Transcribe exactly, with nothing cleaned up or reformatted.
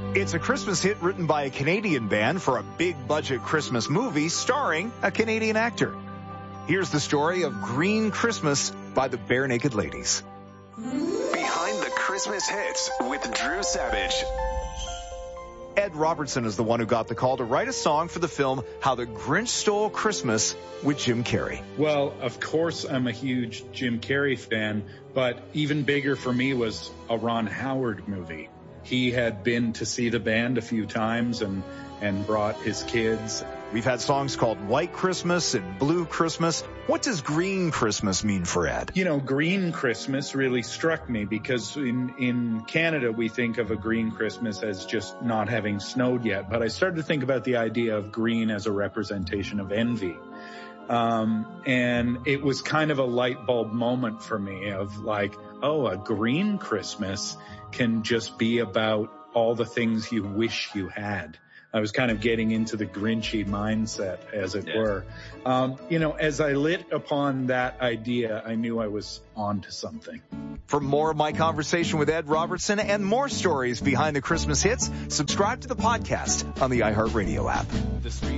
It's a Christmas hit written by a Canadian band for a big-budget Christmas movie starring a Canadian actor. Here's the story of Green Christmas by the Bare Naked Ladies. Behind the Christmas Hits with Drew Savage. Ed Robertson is the one who got the call to write a song for the film How the Grinch Stole Christmas with Jim Carrey. Well, of course, I'm a huge Jim Carrey fan, but even bigger for me was a Ron Howard movie. He had been to see the band a few times and, and brought his kids. We've had songs called White Christmas and Blue Christmas. What does Green Christmas mean for Ed? You know, Green Christmas really struck me because in, in Canada, we think of a green Christmas as just not having snowed yet. But I started to think about the idea of green as a representation of envy. Um, and it was kind of a light bulb moment for me of like, oh, a green Christmas can just be about all the things you wish you had. I was kind of getting into the Grinchy mindset, as it yeah. were. Um, you know, as I lit upon that idea, I knew I was onto something. For more of my conversation with Ed Robertson and more stories behind the Christmas hits, subscribe to the podcast on the iHeartRadio app. The street